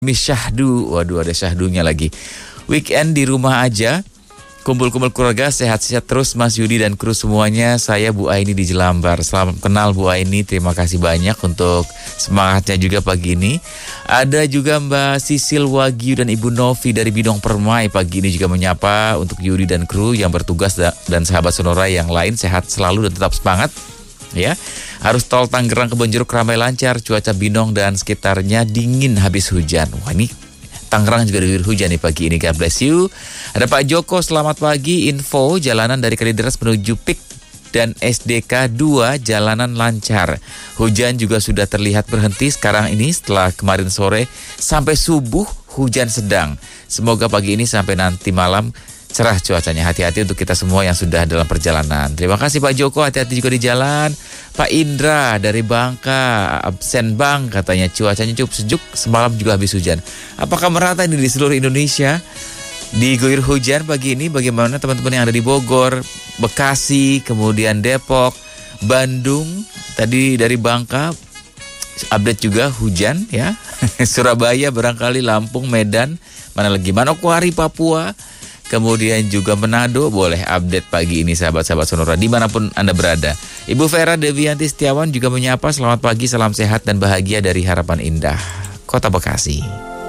Miss Syahdu, waduh ada Syahdunya lagi. Weekend di rumah aja, kumpul-kumpul keluarga, sehat-sehat terus Mas Yudi dan kru semuanya. Saya Bu Aini di Jelambar. Selamat kenal Bu Aini, terima kasih banyak untuk semangatnya juga pagi ini. Ada juga Mbak Sisil Wagyu dan Ibu Novi dari Bidong Permai. Pagi ini juga menyapa untuk Yudi dan kru yang bertugas dan sahabat Sonora yang lain. Sehat selalu dan tetap semangat. Ya, arus tol Tangerang Kebonjeruk ramai lancar, cuaca Binong dan sekitarnya dingin habis hujan. Wah ini Tangerang juga diguyur hujan nih pagi ini, God bless you. Ada Pak Joko, selamat pagi. Info jalanan dari Kalideres menuju PIK dan SDK 2 jalanan lancar. Hujan juga sudah terlihat berhenti sekarang ini setelah kemarin sore sampai subuh hujan sedang. Semoga pagi ini sampai nanti malam cerah cuacanya. Hati-hati untuk kita semua yang sudah dalam perjalanan. Terima kasih Pak Joko, hati-hati juga di jalan. Pak Indra dari Bangka, absen bang, katanya cuacanya cukup sejuk, semalam juga habis hujan. Apakah merata ini di seluruh Indonesia? Diguyur hujan pagi ini, bagaimana teman-teman yang ada di Bogor, Bekasi, kemudian Depok, Bandung, tadi dari Bangka, update juga hujan ya. Surabaya barangkali, Lampung, Medan, mana lagi, Manokwari, Papua, kemudian juga Manado. Boleh update pagi ini sahabat-sahabat Sonora dimanapun Anda berada. Ibu Vera Devianti Setiawan juga menyapa, selamat pagi, salam sehat dan bahagia dari Harapan Indah, Kota Bekasi.